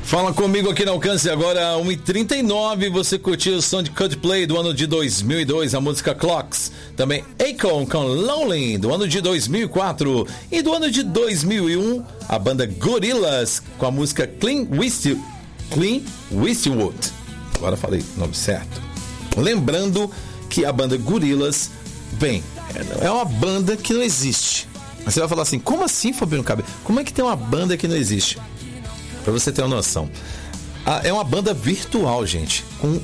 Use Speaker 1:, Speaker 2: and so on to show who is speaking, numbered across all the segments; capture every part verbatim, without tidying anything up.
Speaker 1: Fala comigo aqui no Alcance agora, uma e trinta e nove, você curtiu o som de Coldplay do ano de dois mil e dois, a música Clocks. Também Akon com Lonely, do ano de dois mil e quatro. E do ano de dois mil e um, a banda Gorillaz com a música Clean Whistle, Clean Whistlewood. Agora falei o nome certo. Lembrando que a banda Gorillaz, bem, é uma banda que não existe. Você vai falar assim, como assim, Fabiano Cabello? Como é que tem uma banda que não existe? Pra você ter uma noção. É uma banda virtual, gente, com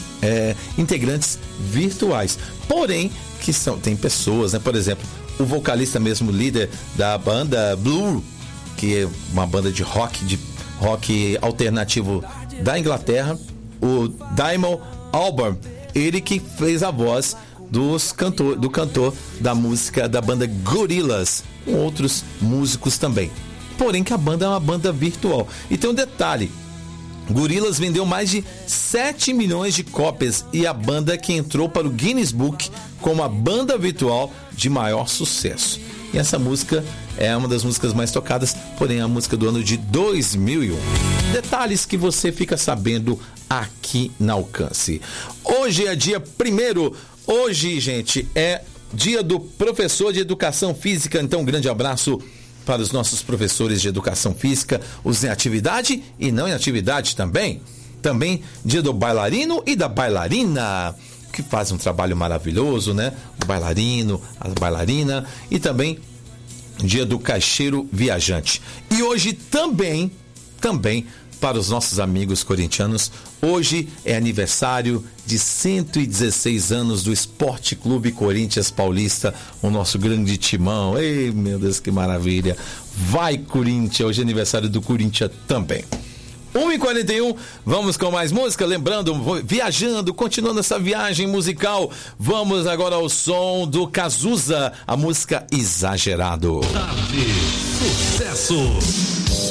Speaker 1: é, integrantes virtuais. Porém, que são, tem pessoas, né? Por exemplo, o vocalista mesmo, líder da banda Blur, que é uma banda de rock, de rock alternativo da Inglaterra, o Damon Albarn, ele que fez a voz dos cantor, do cantor da música da banda Gorillaz, com outros músicos também. Porém que a banda é uma banda virtual. E tem um detalhe, Gorillaz vendeu mais de sete milhões de cópias e a banda que entrou para o Guinness Book como a banda virtual de maior sucesso. E essa música é uma das músicas mais tocadas, porém é a música do ano de dois mil e um. Detalhes que você fica sabendo aqui na Alcance. Hoje é dia primeiro, hoje, gente, é dia do professor de educação física, então um grande abraço para os nossos professores de educação física, os em atividade e não em atividade também. Também dia do bailarino e da bailarina, que faz um trabalho maravilhoso, né? O bailarino, a bailarina, e também dia do caixeiro viajante. E hoje também, também para os nossos amigos corintianos, hoje é aniversário de cento e dezesseis anos do Esporte Clube Corinthians Paulista, o nosso grande timão. Ei, meu Deus, que maravilha! Vai, Corinthians! Hoje é aniversário do Corinthians também. uma e quarenta e um, vamos com mais música, lembrando, viajando, continuando essa viagem musical, vamos agora ao som do Cazuza, a música Exagerado.
Speaker 2: Tarde, sucesso.